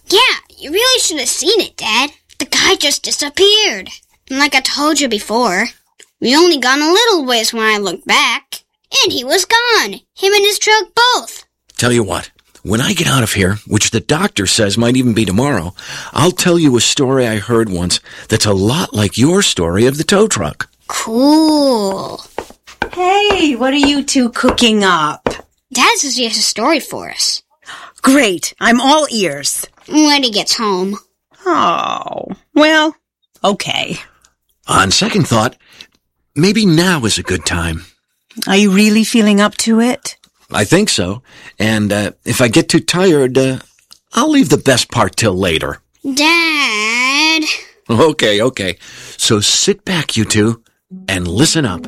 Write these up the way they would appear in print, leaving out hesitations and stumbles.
Yeah, you really should have seen it, Dad. The guy just disappeared. And like I told you before, we only gone a little ways when I looked back. And he was gone. Him and his truck both. Tell you what, when I get out of here, which the doctor says might even be tomorrow, I'll tell you a story I heard once that's a lot like your story of the tow truck. Cool. Hey, what are you two cooking up? Dad says he has a story for us. Great, I'm all ears. When he gets home. Oh, well, okay. On second thought, maybe now is a good time. Are you really feeling up to it? I think so. And if I get too tired, I'll leave the best part till later. Dad. Okay. So sit back, you two, and listen up.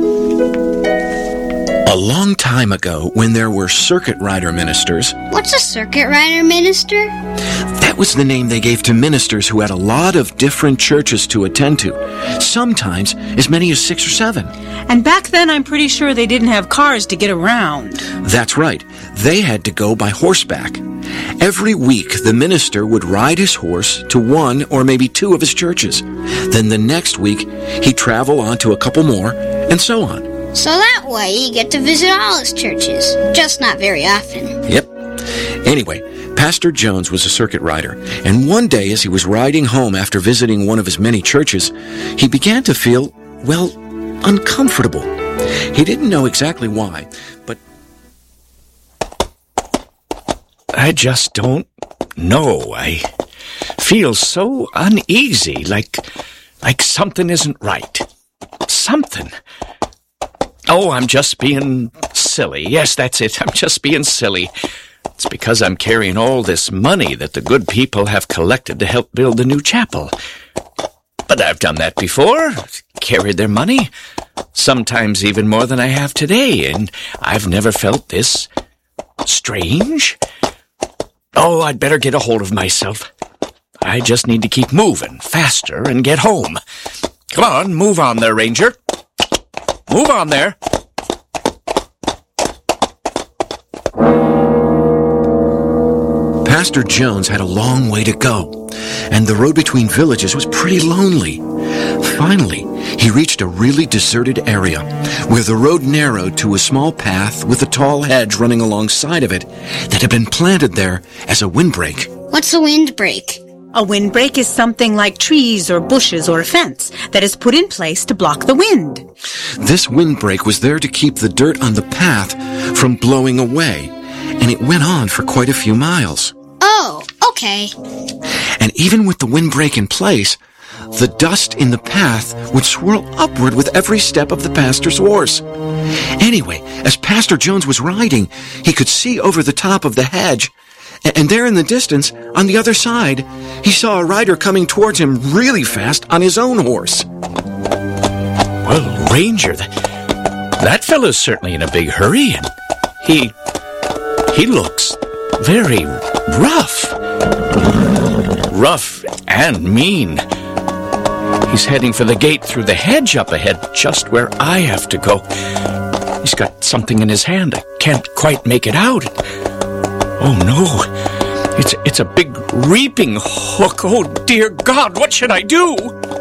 A long time ago, when there were circuit rider ministers... What's a circuit rider minister? That was the name they gave to ministers who had a lot of different churches to attend to. Sometimes as many as 6 or 7. And back then, I'm pretty sure they didn't have cars to get around. That's right. They had to go by horseback. Every week, the minister would ride his horse to 1 or maybe 2 of his churches. Then the next week, he'd travel on to a couple more, and so on. So that way you get to visit all his churches, just not very often. Yep. Anyway, Pastor Jones was a circuit rider, and one day as he was riding home after visiting one of his many churches, he began to feel, well, uncomfortable. He didn't know exactly why, but... I just don't know. I feel so uneasy, like something isn't right. Something... Oh, I'm just being silly. Yes, that's it. I'm just being silly. It's because I'm carrying all this money that the good people have collected to help build the new chapel. But I've done that before, carried their money, sometimes even more than I have today, and I've never felt this strange. Oh, I'd better get a hold of myself. I just need to keep moving faster and get home. Come on, move on there, Ranger. Move on there. Pastor Jones had a long way to go, and the road between villages was pretty lonely. Finally, he reached a really deserted area where the road narrowed to a small path with a tall hedge running alongside of it that had been planted there as a windbreak. What's a windbreak? A windbreak is something like trees or bushes or a fence that is put in place to block the wind. This windbreak was there to keep the dirt on the path from blowing away, and it went on for quite a few miles. Oh, okay. And even with the windbreak in place, the dust in the path would swirl upward with every step of the pastor's horse. Anyway, as Pastor Jones was riding, he could see over the top of the hedge, and there in the distance, on the other side, he saw a rider coming towards him really fast on his own horse. Well, Ranger, that fellow's certainly in a big hurry, and he looks very rough. Rough and mean. He's heading for the gate through the hedge up ahead, just where I have to go. He's got something in his hand. I can't quite make it out. Oh, no. It's a big reaping hook. Oh, dear God, what should I do?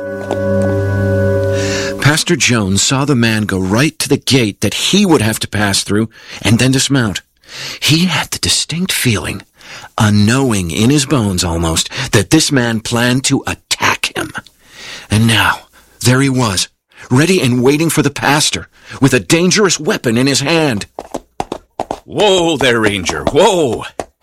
Pastor Jones saw the man go right to the gate that he would have to pass through and then dismount. He had the distinct feeling, a knowing in his bones almost, that this man planned to attack him. And now, there he was, ready and waiting for the pastor, with a dangerous weapon in his hand. Whoa there, Ranger, whoa!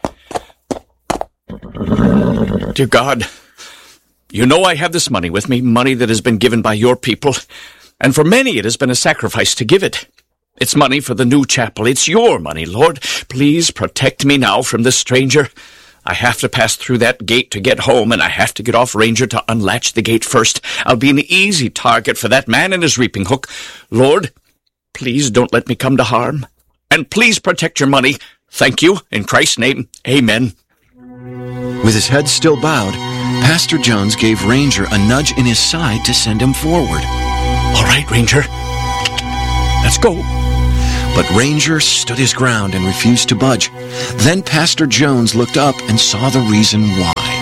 Dear God, you know I have this money with me, money that has been given by your people, and for many it has been a sacrifice to give it. It's money for the new chapel. It's your money, Lord. Please protect me now from this stranger. I have to pass through that gate to get home, and I have to get off Ranger to unlatch the gate first. I'll be an easy target for that man and his reaping hook. Lord, please don't let me come to harm. And please protect your money. Thank you. In Christ's name, amen. With his head still bowed, Pastor Jones gave Ranger a nudge in his side to send him forward. All right, Ranger. Let's go. But Ranger stood his ground and refused to budge. Then Pastor Jones looked up and saw the reason why.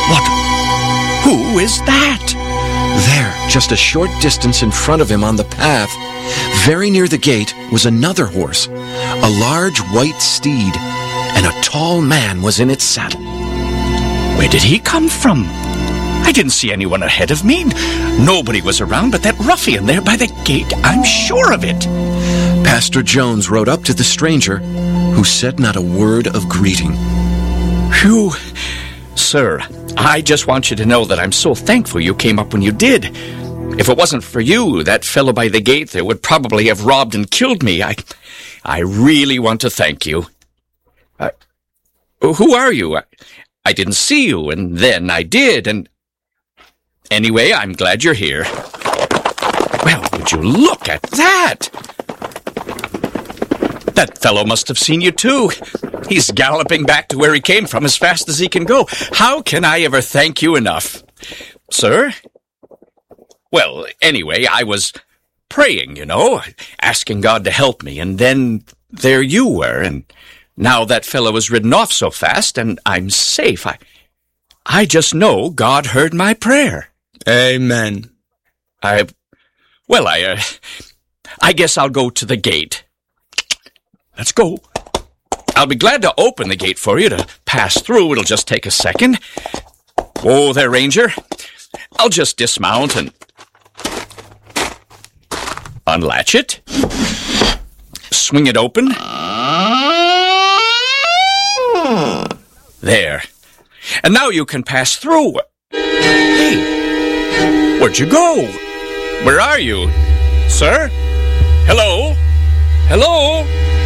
What? Who is that? There, just a short distance in front of him on the path, very near the gate, was another horse, a large white steed, and a tall man was in its saddle. Where did he come from? I didn't see anyone ahead of me. Nobody was around but that ruffian there by the gate. I'm sure of it. Pastor Jones rode up to the stranger, who said not a word of greeting. Phew. Sir, I just want you to know that I'm so thankful you came up when you did. If it wasn't for you, that fellow by the gate there would probably have robbed and killed me. I really want to thank you. Who are you? I didn't see you, and then I did, and... Anyway, I'm glad you're here. Well, would you look at that? That fellow must have seen you, too. He's galloping back to where he came from as fast as he can go. How can I ever thank you enough? Sir? Well, anyway, I was praying, you know, asking God to help me, and then there you were, and now that fellow has ridden off so fast, and I'm safe. I just know God heard my prayer. Amen. I guess I'll go to the gate. Let's go. I'll be glad to open the gate for you to pass through. It'll just take a second. Oh, there, Ranger. I'll just dismount and unlatch it. Swing it open. There. And now you can pass through. Hey, where'd you go? Where are you? Sir? Hello? Hello?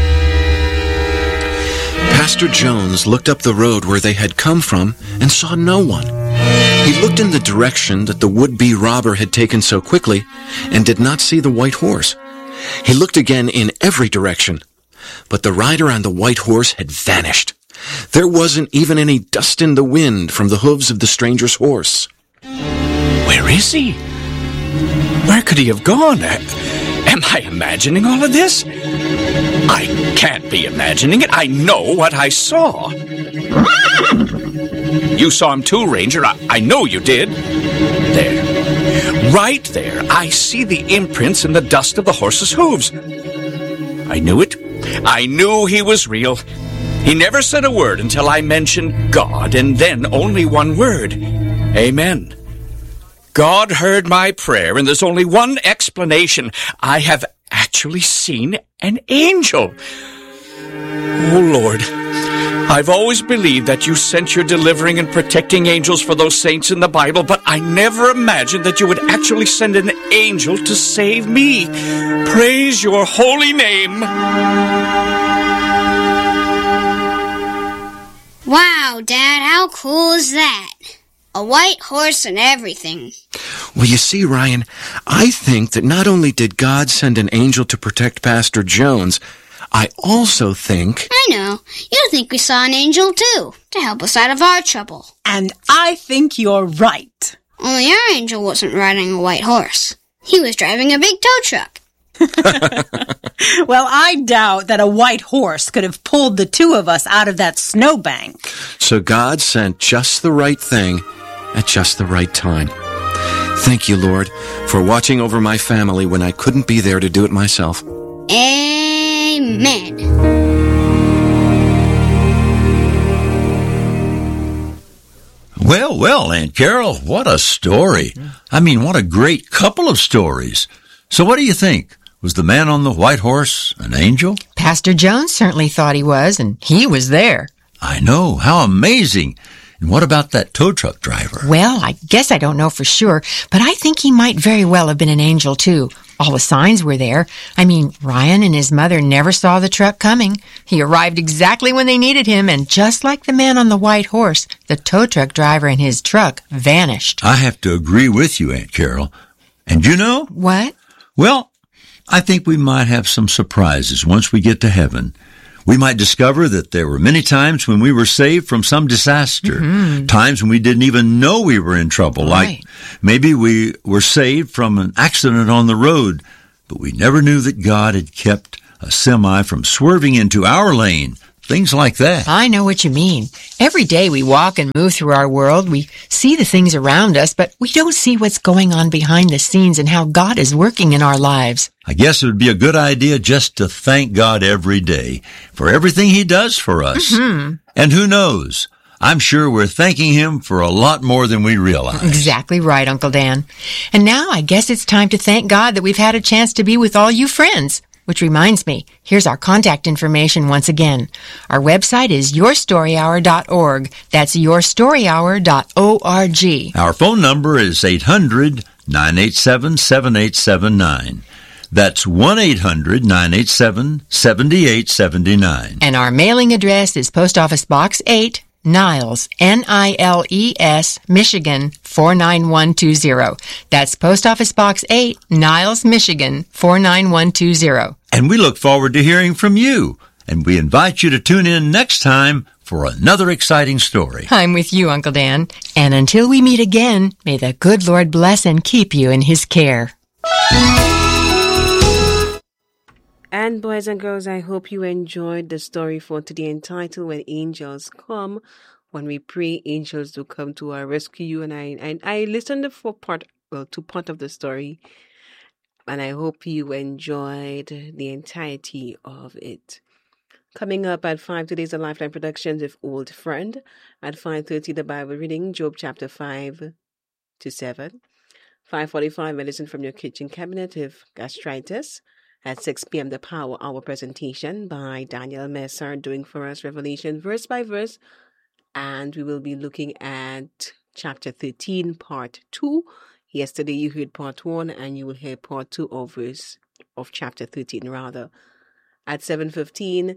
Pastor Jones looked up the road where they had come from and saw no one. He looked in the direction that the would-be robber had taken so quickly and did not see the white horse. He looked again in every direction, but the rider on the white horse had vanished. There wasn't even any dust in the wind from the hooves of the stranger's horse. Where is he? Where could he have gone? Am I imagining all of this? I can't be imagining it. I know what I saw. You saw him too, Ranger. I know you did. There. Right there. I see the imprints in the dust of the horse's hooves. I knew it. I knew he was real. He never said a word until I mentioned God, and then only one word. Amen. God heard my prayer, and there's only one explanation. I have actually seen an angel. Oh, Lord, I've always believed that you sent your delivering and protecting angels for those saints in the Bible, but I never imagined that you would actually send an angel to save me. Praise your holy name. Wow, Dad, how cool is that? A white horse and everything. Well, you see, Ryan, I think that not only did God send an angel to protect Pastor Jones, I also think... I know. You think we saw an angel, too, to help us out of our trouble. And I think you're right. Only our angel wasn't riding a white horse. He was driving a big tow truck. Well, I doubt that a white horse could have pulled the two of us out of that snowbank. So God sent just the right thing at just the right time. Thank you, Lord, for watching over my family when I couldn't be there to do it myself. Amen. Well, Aunt Carol, what a story. I mean, what a great couple of stories. So what do you think? Was the man on the white horse an angel? Pastor Jones certainly thought he was, and he was there. I know. How amazing. And what about that tow truck driver? Well, I guess I don't know for sure, but I think he might very well have been an angel, too. All the signs were there. I mean, Ryan and his mother never saw the truck coming. He arrived exactly when they needed him, and just like the man on the white horse, the tow truck driver and his truck vanished. I have to agree with you, Aunt Carol. And you know? What? Well, I think we might have some surprises once we get to heaven. We might discover that there were many times when we were saved from some disaster, times when we didn't even know we were in trouble, like maybe we were saved from an accident on the road, but we never knew that God had kept a semi from swerving into our lane, things like that. I know what you mean. Every day we walk and move through our world, we see the things around us, but we don't see what's going on behind the scenes and how God is working in our lives. I guess it would be a good idea just to thank God every day for everything He does for us. Mm-hmm. And who knows? I'm sure we're thanking Him for a lot more than we realize. Exactly right, Uncle Dan. And now I guess it's time to thank God that we've had a chance to be with all you friends. Which reminds me, here's our contact information once again. Our website is yourstoryhour.org. That's yourstoryhour.org. Our phone number is 800-987-7879. That's 1-800-987-7879. And our mailing address is Post Office Box 8, Niles, Niles, Michigan 49120. That's Post Office Box 8, Niles, Michigan 49120. And we look forward to hearing from you. And we invite you to tune in next time for another exciting story. I'm with you, Uncle Dan. And until we meet again, may the good Lord bless and keep you in His care. And boys and girls, I hope you enjoyed the story for today entitled When Angels Come. When we pray, angels do come to our rescue. And I listened to part of the story, and I hope you enjoyed the entirety of it. Coming up at 5, today's a Lifeline Productions with Old Friend. At 5:30, the Bible reading, Job chapter 5 to 7. 5:45, medicine from your kitchen cabinet with gastritis. At 6 p.m., the Power Hour presentation by Daniel Messer, doing for us Revelation verse by verse. And we will be looking at chapter 13, part 2. Yesterday you heard part 1, and you will hear part 2 of chapter 13, rather. At 7:15,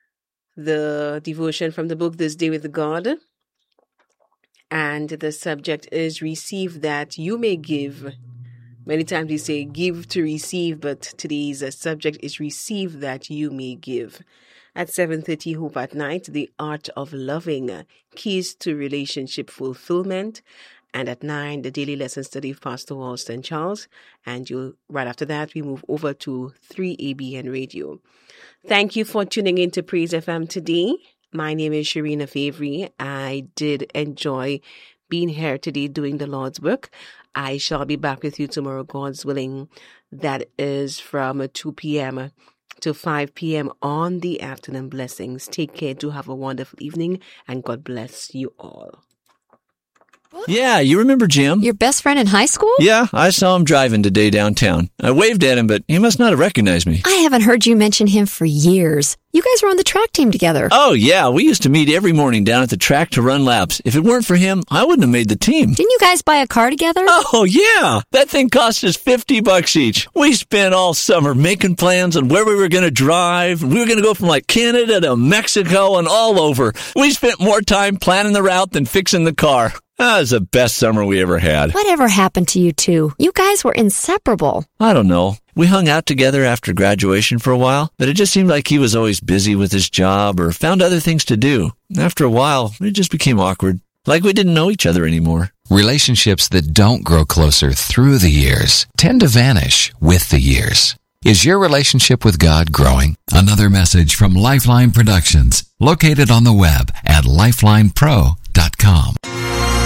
the devotion from the book This Day with God. And the subject is Receive That You May Give. Many times we say give to receive, but today's subject is receive that you may give. At 7:30, Hope at Night, the art of loving, keys to relationship fulfillment. And at 9, the daily lesson study of Pastor Walston Charles. And right after that, we move over to 3ABN Radio. Thank you for tuning in to Praise FM today. My name is Sharina Favry. I did enjoy being here today doing the Lord's work. I shall be back with you tomorrow, God's willing. That is from 2 p.m. to 5 p.m. on the Afternoon Blessings. Take care. Do have a wonderful evening, and God bless you all. Yeah, you remember Jim? Your best friend in high school? Yeah, I saw him driving today downtown. I waved at him, but he must not have recognized me. I haven't heard you mention him for years. You guys were on the track team together. Oh, yeah, we used to meet every morning down at the track to run laps. If it weren't for him, I wouldn't have made the team. Didn't you guys buy a car together? Oh, yeah. That thing cost us $50 each. We spent all summer making plans on where we were going to drive. We were going to go from like Canada to Mexico and all over. We spent more time planning the route than fixing the car. That was the best summer we ever had. Whatever happened to you two? You guys were inseparable. I don't know. We hung out together after graduation for a while, but it just seemed like he was always busy with his job or found other things to do. After a while, it just became awkward, like we didn't know each other anymore. Relationships that don't grow closer through the years tend to vanish with the years. Is your relationship with God growing? Another message from Lifeline Productions, located on the web at lifelinepro.com.